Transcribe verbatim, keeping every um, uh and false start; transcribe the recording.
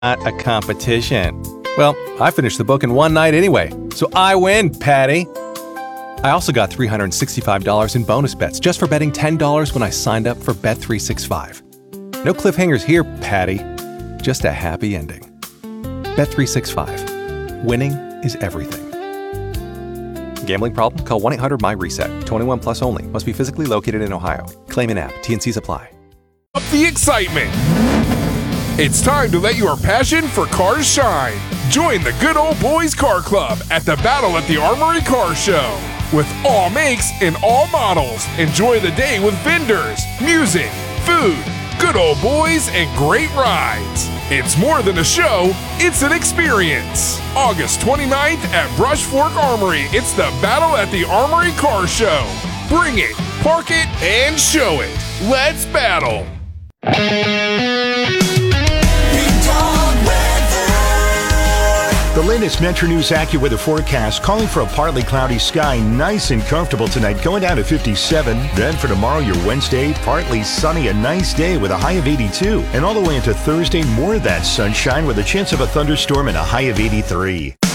not a competition. Well, I finished the book in one night anyway, so I win, Patty. I also got three hundred sixty-five dollars in bonus bets just for betting ten dollars when I signed up for Bet three sixty-five. No cliffhangers here, Patty. Just a happy ending. Bet three sixty-five. Winning is everything. Gambling problem? Call one eight hundred my reset. twenty-one plus only. Must be physically located in Ohio. Claim in app. T and Cs apply. Up the excitement. It's time to let your passion for cars shine. Join the Good Old Boys Car Club at the Battle at the Armory Car Show. With all makes and all models, enjoy the day with vendors, music, food, good old boys, and great rides. It's more than a show, it's an experience. August twenty-ninth at Brush Fork Armory, it's the Battle at the Armory Car Show. Bring it, park it, and show it. Let's battle. The latest Metro News AccuWeather forecast calling for a partly cloudy sky, nice and comfortable tonight, going down to fifty-seven. Then for tomorrow, your Wednesday, partly sunny, a nice day with a high of eighty-two. And all the way into Thursday, more of that sunshine with a chance of a thunderstorm and a high of eighty-three.